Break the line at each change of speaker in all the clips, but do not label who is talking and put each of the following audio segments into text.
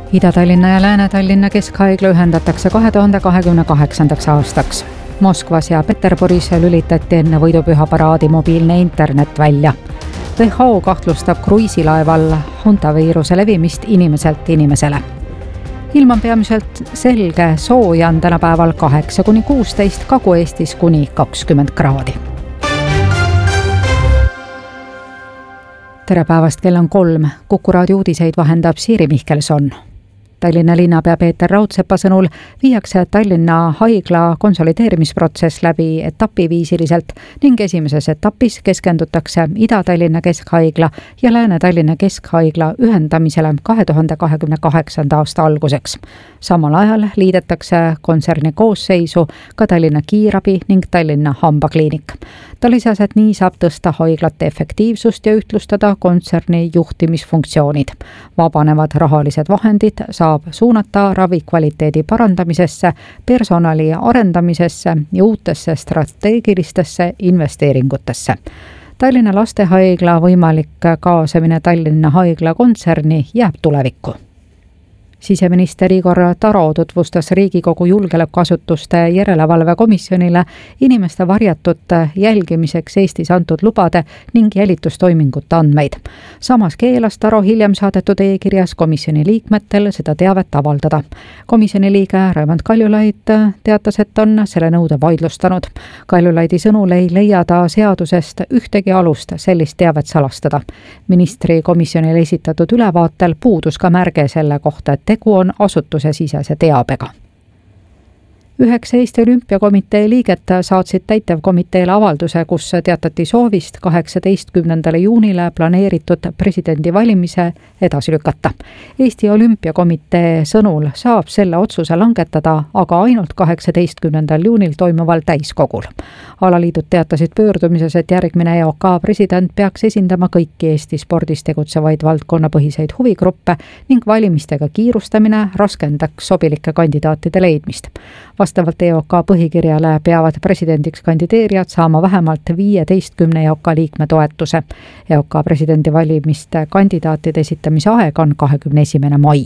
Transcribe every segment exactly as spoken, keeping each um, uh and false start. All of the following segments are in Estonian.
Ida-Tallinna ja Lääne-Tallinna keskhaigla ühendatakse kahe tuhande kahekümne kaheksandaks aastaks. Moskvas ja Peterburis lülitati enne võidupühaparaadi mobiilne internet välja. W H O kahtlustab kruiisilaeval huntaviiruse levimist inimeselt inimesele. Ilm on peamiselt selge, sooja on tänapäeval kaheksa kuni kuusteist, Kagu-Eestis kuni kakskümmend kraadi. Tere päevast, kell on kolm. Kuku raadio uudiseid vahendab Siiri Mihkelson. Tallinna linnapea Peeter Raudsepa sõnul viiakse Tallinna haigla konsolideerimisprotsess läbi etapiviisiliselt ning esimeses etapis keskendutakse Ida-Tallinna keskhaigla ja Lääne-Tallinna keskhaigla ühendamisele kahe tuhande kahekümne kaheksanda aasta alguseks. Samal ajal liidetakse kontserni koosseisu ka Tallinna kiirabi ning Tallinna hambakliinik. Ta lisas, et nii saab tõsta haiglate efektiivsust ja ühtlustada kontserni juhtimisfunktsioonid. Vabanevad rahalised vahendid saab suunata ravikvaliteedi parandamisesse, personali arendamisesse ja uutesse strateegilistesse investeeringutesse. Tallinna lastehaigla võimalik kaasamine Tallinna haigla kontserni jääb tulevikku. Siseminister Igor Taro tutvustas Riigikogu julgeolekuasutuste järelevalvekomisjonile inimeste varjatud jälgimiseks Eestis antud lubade ning jälitustoimingute andmeid. Samas keelas Taro hiljem saadetud e-kirjas komisjoni liikmetel seda teavet avaldada. Komisjoni liige Raimond Kaljulaid teatas, et on selle nõude vaidlustanud. Kaljulaidi sõnul ei leia ta seadusest ühtegi alust sellist teavet salastada. Ministri komisjonile esitatud ülevaatel puudus ka märge selle kohta, et tegu on asutuse sisese teabega. Üheksa Eesti Olümpiakomitee liiget saatsid täitevkomiteele avalduse, kus teatati soovist kaheksateistkümnendale juunile planeeritud presidendivalimise edasi lükata. Eesti Olümpiakomitee sõnul saab selle otsuse langetada aga ainult kaheksateistkümnendal juunil toimuval täiskogul. Alaliidud teatasid pöördumises, et järgmine E O K president peaks esindama kõiki Eesti spordis tegutsevaid valdkonnapõhiseid huvigruppe ning valimistega kiirustamine raskendaks sobilike kandidaatide leidmist. Vastavalt E O K põhikirjale peavad presidendiks kandideerijad saama vähemalt viieteistkümne E O K liikme toetuse. E O K presidendivalimiste kandidaatide esitamise aeg on kahekümne esimene mai.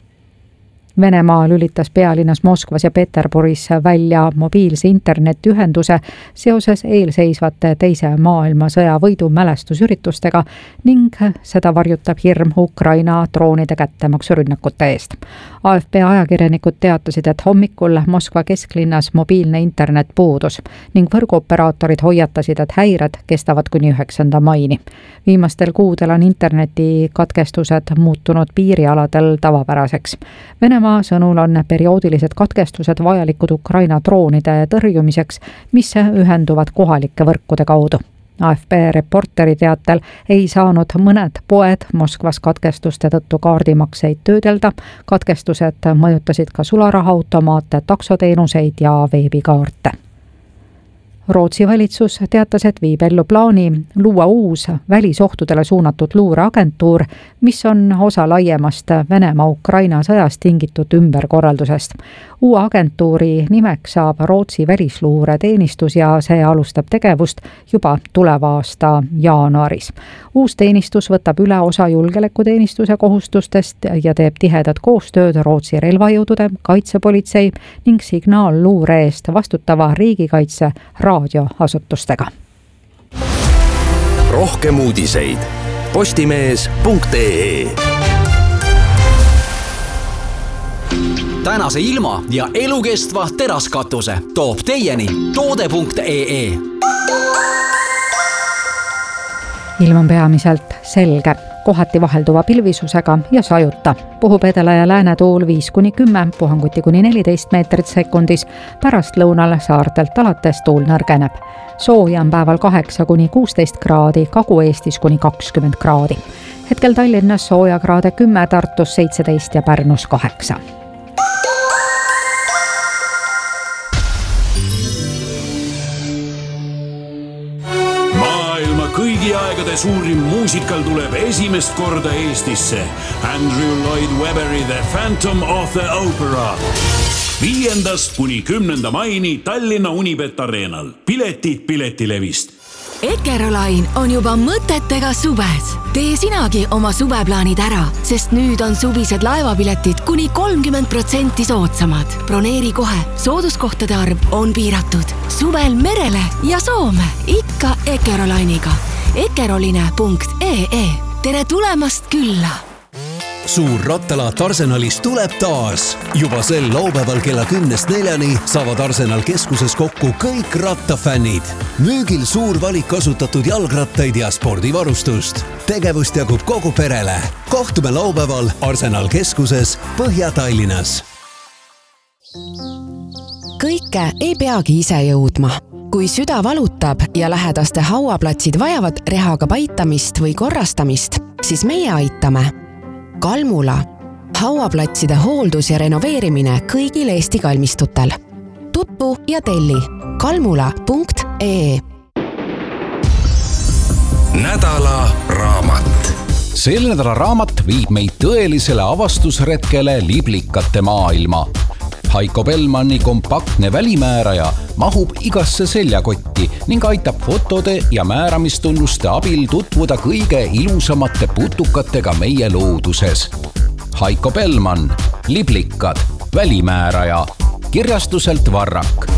Venemaa lülitas pealinnas Moskvas ja Peterburis välja mobiilse internetiühenduse seoses eelseisvate teise maailmasõja võidu mälestusüritustega ning seda varjutab hirm Ukraina droonide kättemaksurünnakute eest. A F P ajakirjanikud teatasid, et hommikul Moskva kesklinnas mobiilne internet puudus ning võrguoperaatorid hoiatasid, et häired kestavad kuni üheksanda maini. Viimastel kuudel on interneti katkestused muutunud piirialadel tavapäraseks. Venemaa sõnul on perioodilised katkestused vajalikud Ukraina droonide tõrjumiseks, mis ühenduvad kohalike võrkude kaudu. A F P reporteri teatel ei saanud mõned poed Moskvas katkestuste tõttu kaardimakseid töödelda. Katkestused mõjutasid ka sularahaautomaate, taksoteenuseid ja veebikaarte. Rootsi valitsus teatas, et viib ellu plaani luua uus välisohtudele suunatud luureagentuur, mis on osa laiemast Venemaa-Ukraina sõjast tingitud ümberkorraldusest. Uue agentuuri nimeks saab Rootsi välisluureteenistus ja see alustab tegevust juba tuleva aasta jaanuaris. Uus teenistus võtab üle osa julgeolekuteenistuse kohustustest ja teeb tihedat koostööd Rootsi relvajõudude, kaitsepolitsei ning signaalluure eest vastutava riigikaitse raadioasutustega.
Rohkem uudiseid postimees punkt ee. Tänase ilma ja elukestva teraskatuse toob teieni toode punkt ee.
Ilm on peamiselt selge, kohati vahelduva pilvisusega ja sajuta. Puhub edela ja läänetuul viis kuni kümme, puhanguti kuni neliteist meetrit sekundis, pärast lõunal saartelt alates tuul nõrgeneb. Sooja on päeval kaheksa kuni kuusteist kraadi, Kagu-Eestis kuni kakskümmend kraadi. Hetkel Tallinnas sooja kraade kümme, Tartus seitseteist ja Pärnus kaheksa.
Kõigi aegade suurim muusikal tuleb esimest korda Eestisse. Andrew Lloyd Webberi The Phantom of the Opera. Viiendast kuni kümnenda maini Tallinna Unibet Arenal. Piletid Piletilevist.
Eckerolain on juba mõtetega suves. Tee sinagi oma suveplaanid ära, sest nüüd on suvised laevapiletid kuni kolmkümmend protsenti soodsamad. Broneeri kohe, sooduskohtade arv on piiratud. Suvel merele ja Soome, ikka Eckerolainiga. Eckeroline punkt ee. Tere tulemast külla!
Suur rattalaat Arsenalis tuleb taas. Juba sel laupäeval kella kümnest neljani saavad Arsenal keskuses kokku kõik rattafännid. Müügil suur valik kasutatud jalgrattaid ja spordivarustust. Tegevust jagub kogu perele. Kohtume laupäeval Arsenal keskuses Põhja-Tallinnas.
Kõike ei peagi ise jõudma. Kui süda valutab ja lähedaste hauaplatsid vajavad rehaga paitamist või korrastamist, siis meie aitame. Kalmula. Hauaplatside hooldus ja renoveerimine kõigil Eesti kalmistutel. Tutvu ja telli kalmula punkt ee.
Nädala raamat.
Sel nädala raamat viib meid tõelisele avastusretkele liblikate maailma. Haiko Bellmanni kompaktne välimääraja mahub igasse seljakotti ning aitab fotode ja määramistunnuste abil tutvuda kõige ilusamate putukatega meie looduses. Haiko Bellmann, liblikad, välimääraja, kirjastuselt Varrak.